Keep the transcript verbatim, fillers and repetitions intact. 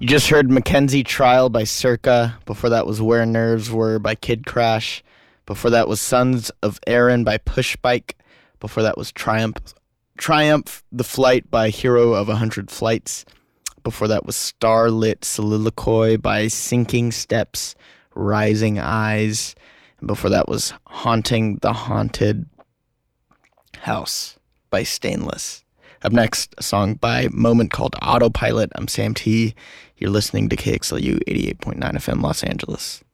You just heard Mackenzie Trial by Circa. Before that was Where Nerves Were by Kid Crash. Before that was Sons of Aaron by Pushbike. Before that was Triumph Triumph the Flight by Hero of a Hundred Flights. Before that was Starlit Soliloquy by Sinking Steps, Rising Eyes. And before that was Haunting the Haunted House by Stainless. Up next, a song by Moment called Autopilot. I'm Sam T. You're listening to K X L U eighty-eight point nine F M Los Angeles.